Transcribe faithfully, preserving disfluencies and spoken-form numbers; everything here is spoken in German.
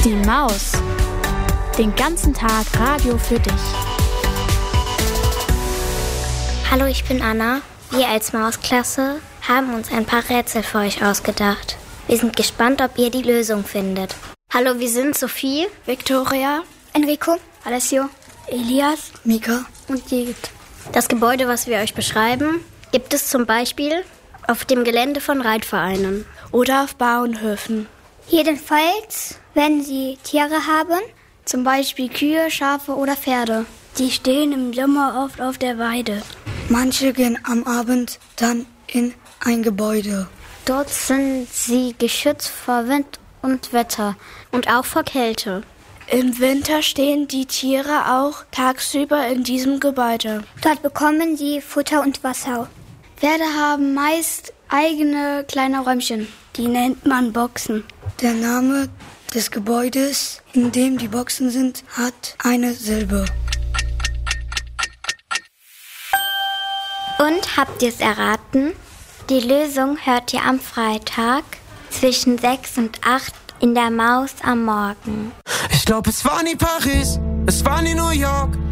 Die Maus. Den ganzen Tag Radio für dich. Hallo, ich bin Anna. Wir als Mausklasse haben uns ein paar Rätsel für euch ausgedacht. Wir sind gespannt, ob ihr die Lösung findet. Hallo, wir sind Sophie, Victoria, Enrico, Alessio, Elias, Mika und Judith. Das Gebäude, was wir euch beschreiben, gibt es zum Beispiel auf dem Gelände von Reitvereinen. Oder auf Bauernhöfen. Jedenfalls, wenn sie Tiere haben, Zum Beispiel Kühe, Schafe oder Pferde. Die stehen im Sommer oft auf der Weide. Manche gehen am Abend dann in ein Gebäude. Dort sind sie geschützt vor Wind und Wetter und auch vor Kälte. Im Winter stehen die Tiere auch tagsüber in diesem Gebäude. dort bekommen sie Futter und Wasser. Pferde haben meist eigene kleine Räumchen. Die nennt man Boxen. Der Name des Gebäudes, in dem die Boxen sind, hat eine Silbe. Und habt ihr es erraten? Die Lösung hört ihr am Freitag zwischen sechs und acht in der Maus am Morgen. Ich glaub, es war nie Paris, es war nie New York.